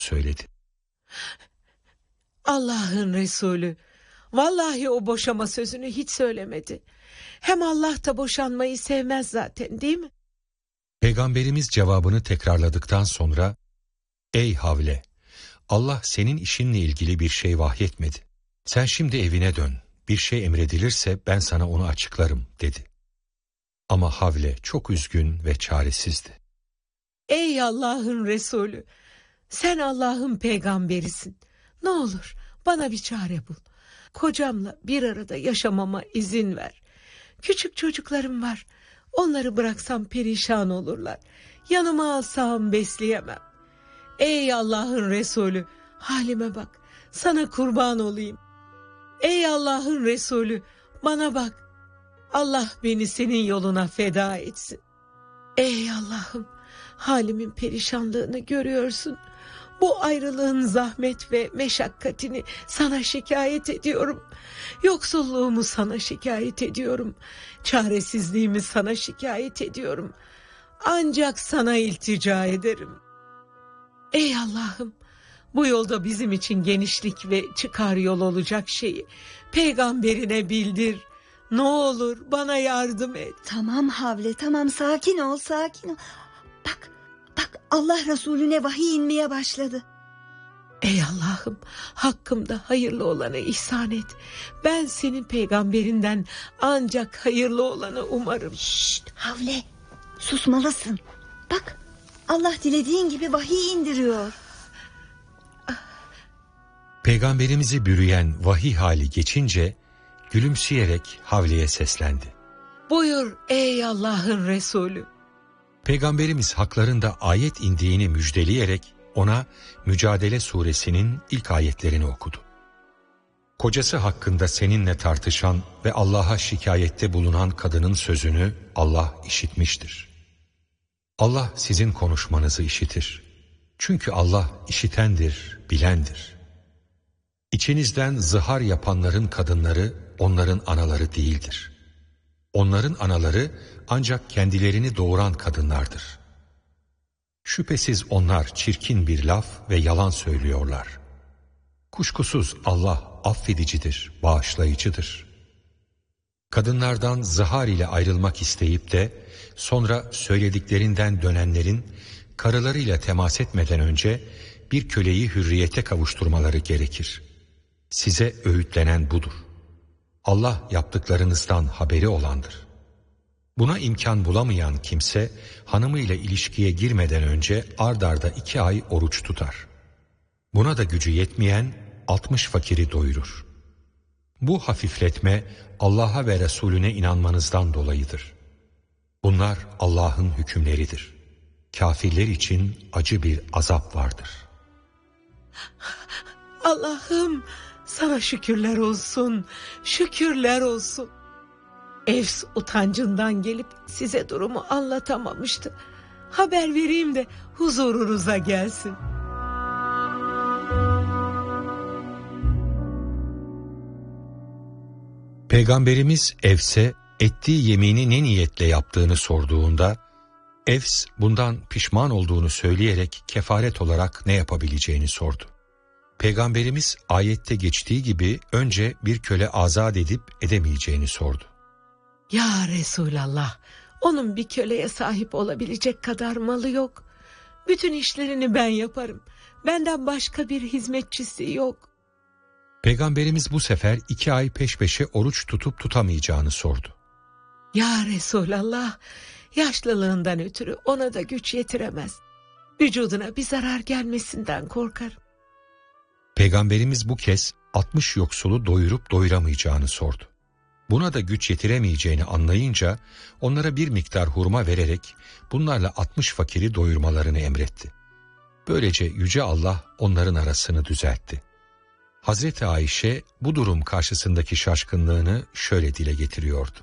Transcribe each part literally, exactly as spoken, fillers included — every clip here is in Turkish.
söyledi. Allah'ın Resulü, vallahi o boşama sözünü hiç söylemedi. Hem Allah da boşanmayı sevmez zaten, değil mi? Peygamberimiz cevabını tekrarladıktan sonra, ey Havle, Allah senin işinle ilgili bir şey vahyetmedi. Sen şimdi evine dön, bir şey emredilirse ben sana onu açıklarım dedi. Ama Havle çok üzgün ve çaresizdi. Ey Allah'ın Resulü, sen Allah'ın peygamberisin. Ne olur bana bir çare bul. Kocamla bir arada yaşamama izin ver. Küçük çocuklarım var. Onları bıraksam perişan olurlar. Yanıma alsam besleyemem. Ey Allah'ın Resulü, halime bak. Sana kurban olayım. Ey Allah'ın Resulü, bana bak. Allah beni senin yoluna feda etsin. Ey Allah'ım, halimin perişanlığını görüyorsun. Bu ayrılığın zahmet ve meşakkatini sana şikayet ediyorum. Yoksulluğumu sana şikayet ediyorum. Çaresizliğimi sana şikayet ediyorum. Ancak sana iltica ederim. Ey Allah'ım, bu yolda bizim için genişlik ve çıkar yol olacak şeyi peygamberine bildir. Ne olur bana yardım et. Tamam Havle, tamam, sakin ol, sakin ol. Bak, bak Allah Resulüne vahiy inmeye başladı. Ey Allah'ım, hakkımda hayırlı olanı ihsan et. Ben senin peygamberinden ancak hayırlı olanı umarım. Şşt Havle, susmalısın. Bak, Allah dilediğin gibi vahiy indiriyor. Peygamberimizi bürüyen vahiy hali geçince gülümseyerek Havle'ye seslendi. Buyur ey Allah'ın Resulü. Peygamberimiz haklarında ayet indiğini müjdeleyerek ona Mücadele suresinin ilk ayetlerini okudu. Kocası hakkında seninle tartışan ve Allah'a şikayette bulunan kadının sözünü Allah işitmiştir. Allah sizin konuşmanızı işitir. Çünkü Allah işitendir, bilendir. İçinizden zihar yapanların kadınları onların anaları değildir. Onların anaları ancak kendilerini doğuran kadınlardır. Şüphesiz onlar çirkin bir laf ve yalan söylüyorlar. Kuşkusuz Allah affedicidir, bağışlayıcıdır. Kadınlardan zihar ile ayrılmak isteyip de sonra söylediklerinden dönenlerin karılarıyla temas etmeden önce bir köleyi hürriyete kavuşturmaları gerekir. Size öğütlenen budur. Allah yaptıklarınızdan haberi olandır. Buna imkan bulamayan kimse hanımıyla ilişkiye girmeden önce ard arda iki ay oruç tutar. Buna da gücü yetmeyen altmış fakiri doyurur. Bu hafifletme Allah'a ve Resulüne inanmanızdan dolayıdır. Bunlar Allah'ın hükümleridir. Kafirler için acı bir azap vardır. Allah'ım, sana şükürler olsun, şükürler olsun. Evs utancından gelip size durumu anlatamamıştı. Haber vereyim de huzurunuza gelsin. Peygamberimiz Evs'e ettiği yemini ne niyetle yaptığını sorduğunda, Evs bundan pişman olduğunu söyleyerek kefaret olarak ne yapabileceğini sordu. Peygamberimiz ayette geçtiği gibi önce bir köle azat edip edemeyeceğini sordu. Ya Resulallah, onun bir köleye sahip olabilecek kadar malı yok. Bütün işlerini ben yaparım. Benden başka bir hizmetçisi yok. Peygamberimiz bu sefer iki ay peş peşe oruç tutup tutamayacağını sordu. Ya Resulallah, yaşlılığından ötürü ona da güç yetiremez. Vücuduna bir zarar gelmesinden korkarım. Peygamberimiz bu kez altmış yoksulu doyurup doyuramayacağını sordu. Buna da güç yetiremeyeceğini anlayınca onlara bir miktar hurma vererek bunlarla altmış fakiri doyurmalarını emretti. Böylece Yüce Allah onların arasını düzeltti. Hazreti Ayşe bu durum karşısındaki şaşkınlığını şöyle dile getiriyordu.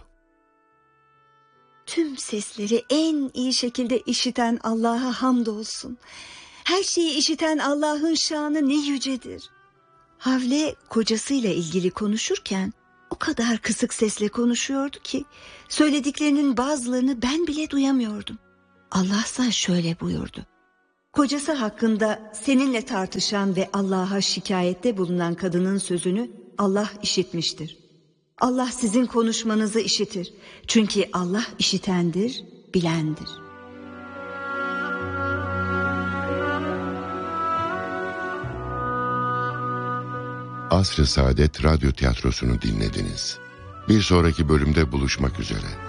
Tüm sesleri en iyi şekilde işiten Allah'a hamdolsun. Her şeyi işiten Allah'ın şanı ne yücedir. Havle kocasıyla ilgili konuşurken o kadar kısık sesle konuşuyordu ki söylediklerinin bazılarını ben bile duyamıyordum. Allah'sa şöyle buyurdu. Kocası hakkında seninle tartışan ve Allah'a şikayette bulunan kadının sözünü Allah işitmiştir. Allah sizin konuşmanızı işitir. Çünkü Allah işitendir, bilendir. Asr-ı Saadet Radyo Tiyatrosu'nu dinlediniz. Bir sonraki bölümde buluşmak üzere.